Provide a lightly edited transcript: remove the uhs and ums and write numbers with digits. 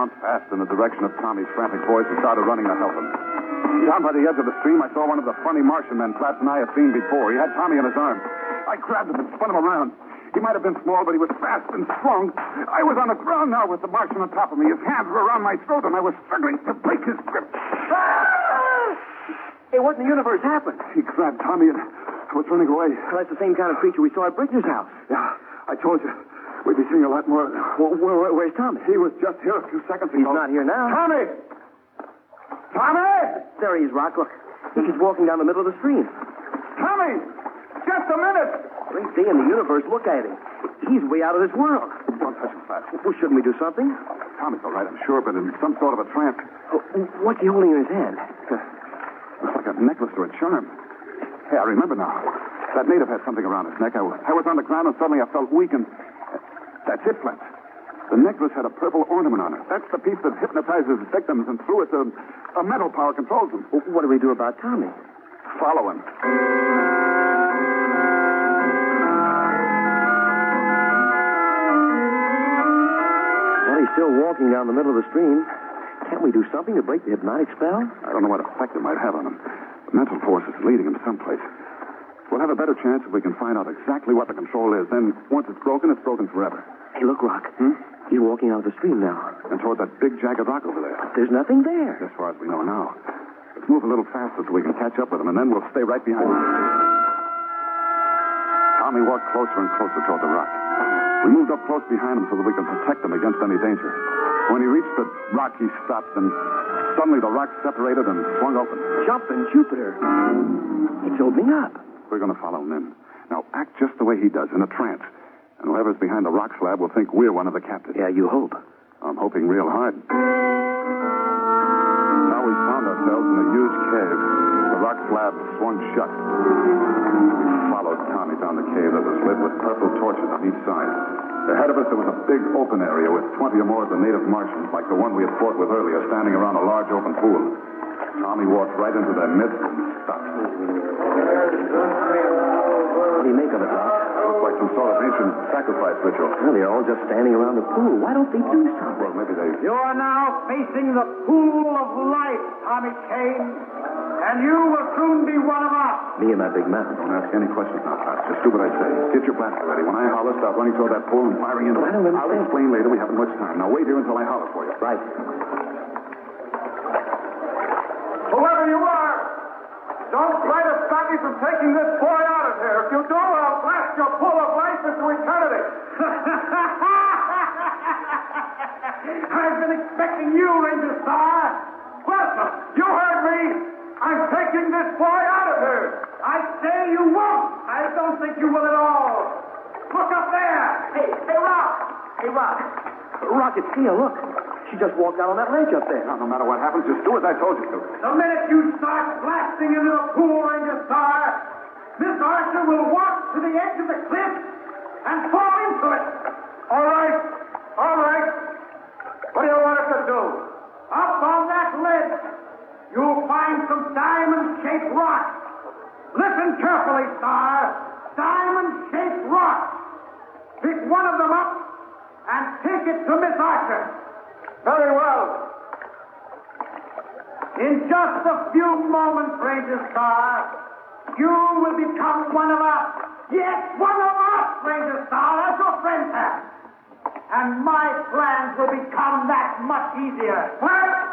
bounced fast in the direction of Tommy's frantic voice and started running to help him. Down by the edge of the stream, I saw one of the funny Martian men Platts and I had seen before. He had Tommy in his arms. I grabbed him and spun him around. He might have been small, but he was fast and strong. I was on the ground now with the Martian on top of me. His hands were around my throat, and I was struggling to break his grip. Hey, what in the universe happened? He grabbed Tommy and was running away. Well, that's the same kind of creature we saw at Bridges' house. Yeah, I told you. We'd be seeing a lot more. Where's Tommy? He was just here a few seconds ago. He's not here now. Tommy! Tommy! There he is, Rock. Look, he's just walking down the middle of the stream. Tommy! Just a minute! Great thing in the universe. Look at him. He's way out of this world. Don't touch him, Flash. Well, shouldn't we do something? Tommy's all right, I'm sure, but in some sort of a trance. Oh, what's he holding in his hand? Looks like a necklace or a charm. Hey, I remember now. That native had something around his neck. I was on the ground and suddenly I felt weak and... That's it, Flint. The necklace had a purple ornament on it. That's the piece that hypnotizes victims, and through it, a mental power controls them. Well, what do we do about Tommy? Follow him. Well, he's still walking down the middle of the stream. Can't we do something to break the hypnotic spell? I don't know what effect it might have on him. The mental force is leading him someplace. We'll have a better chance if we can find out exactly what the control is. Then, once it's broken forever. Hey, look, Rock. He's walking out of the stream now. And toward that big jagged rock over there. There's nothing there. As far as we know now. Let's move a little faster so we can catch up with him, and then we'll stay right behind him. Tommy walked closer and closer toward the rock. We moved up close behind him so that we could protect him against any danger. When he reached the rock, he stopped, and suddenly the rock separated and swung open. Jumping Jupiter. It's opening up. We're going to follow him in. Now, act just the way he does, in a trance. And whoever's behind the rock slab will think we're one of the captives. Yeah, you hope. I'm hoping real hard. Now we found ourselves in a huge cave. The rock slab swung shut. We followed Tommy down the cave that was lit with purple torches on each side. Ahead of us, there was a big open area with 20 or more of the native Martians, like the one we had fought with earlier, standing around a large open pool. Tommy walked right into their midst and stopped. What do you make of it, Rock? Looks like some sort of ancient sacrifice ritual. Well, they're all just standing around the pool. Why don't they do something? Well, maybe they... You are now facing the pool of life, Tommy Kane. And you will soon be one of us. Me and that big man. Don't ask any questions now, Pat. Just do what I say. Get your blaster ready. When I holler, start running toward that pool and firing into it. I don't understand. I'll explain later. We haven't much time. Now, wait here until I holler for you. Right. Whoever you are, don't try to stop me from taking this boy out of here. If you do, I'll blast your pool of life into eternity. I've been expecting you, Ranger Star. Welcome. You heard me. I'm taking this boy out of here. I say you won't. I don't think you will at all. Look up there. Hey, Rock. Hey, Rock. Rock, it's Tia, look. She just walked out on that ledge up there. Now, no matter what happens, just do as I told you to. The minute you start blasting into the pool, Ranger Star, Miss Archer will walk to the edge of the cliff and fall into it. All right. What do you want us to do? Up on that ledge, you'll find some diamond-shaped rocks. Listen carefully, Star. Diamond-shaped rocks. Pick one of them up and take it to Miss Archer. Very well. In just a few moments, Ranger Star, you will become one of us. Yes, one of us, Ranger Star, as your friends have. And my plans will become that much easier. Well,